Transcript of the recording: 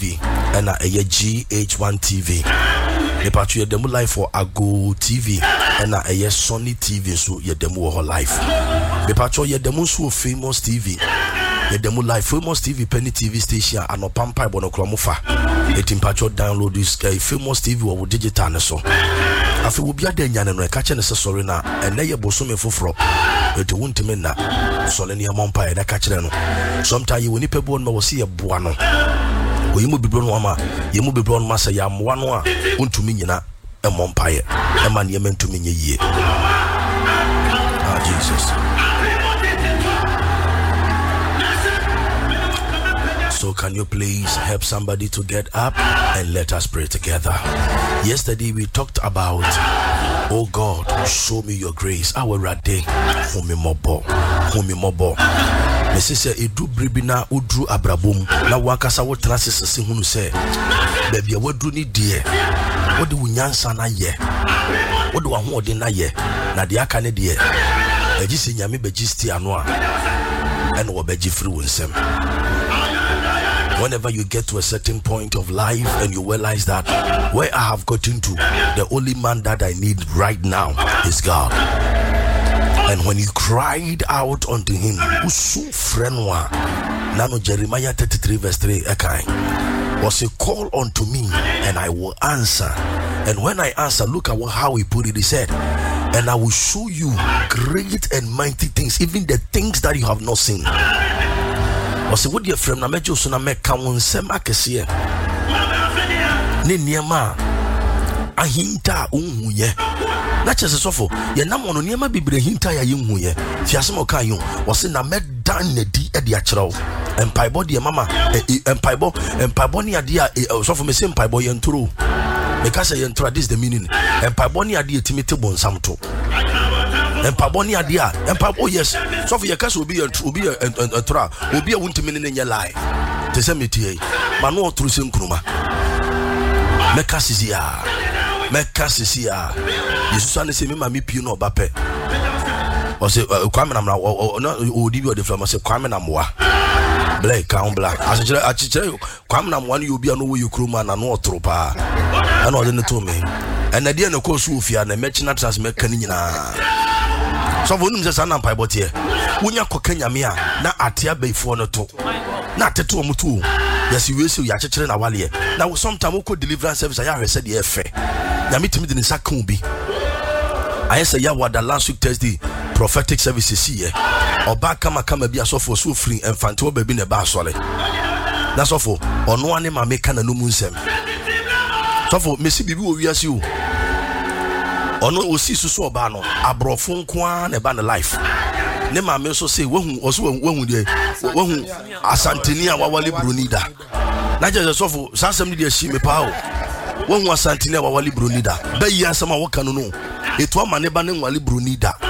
TV and GH1 TV. The patch your demo life for Ago TV and Sony TV, so your demo whole life. The patch your demo so famous TV. Your demo life famous TV penny TV station and no pampa bonocromofa. It impatch download this famous TV or digital so. I feel will be a danger and catching a sorry now and lay a bosom for fro. It won't mean that Solenia Mompire that catch them. Sometimes you will nip a bone will see a buano. We will be blown mama, you will be blown massa yam one to me a Mompire, a man you meant to me a year. Ah, Jesus. So can you please help somebody to get up and let us pray together? Yesterday we talked about, oh God, show me your grace. Our rade, home mobo. Me say edu bribina udru abrabom na wakasa wo transis se hunu say baby wadru ni die wode wunyansa na ye wode wa hoode na ye na de aka ne de agi se nyame bagisti ano a ene wo bagi free wonsem. Whenever you get to a certain point of life and you realize that where I have gotten to, the only man that I need right now is God. And when you cried out unto him, Usu frenwa, Nano Jeremiah 33 verse 3 ekai, was a call unto me and I will answer. And when I answer, look at how he put it. He said, and I will show you great and mighty things, even the things that you have not seen. Was a wood your friend, Namejo Suna Meka won Sema Kessie. Niema Ahinta Unye. Not just a sofa, ye namono niema bibre hinta ya yunye. Fiasmo kayon was in a med dan the D at the actual. And Pybody mama, and Pyboni idea, so for me, same Pyboy and true. Because I enter this the meaning, and Pyboni idea timid bon samto. And Pyboni idea, and Pybo, yes, so for your case will be a tra, will be a winter minute in your life. The same tea, Manu through Sinkruma. Mekasisia. Jesus and say me mami pino bape. Or say kwame na no odi bi the flama say kwame na moa. Black count black. As I kwame na moa you be no we you kruma na no tropa. And all the to me. And the no course ufia na mechina trans meka ni nyina. So for num say san ampai botie. Wonya kokanya me a na atia beifo no to. Na teto omutu. Yes, you will see ya chechere na wale. Now sometimes we could deliverance service I have said the efe. Na meet me in Sakumbi. I say ya what the last week Thursday prophetic services here. Oba kama be a so for so free and fanto baby ne ba sole. That's all for on one name I make na no munsem. So for me see bibi wo wiase o. Ono osi susu oba no abrofo nko na ba na life. Ne ma me so say wahu de wahu asanteni a wawale bronida. Na je so for sansem ni de shi me pa o. Wahu asanteni a wawale bronida. Ba yi asama wo kanu no. Eto ama ne ba ne nwale bronida.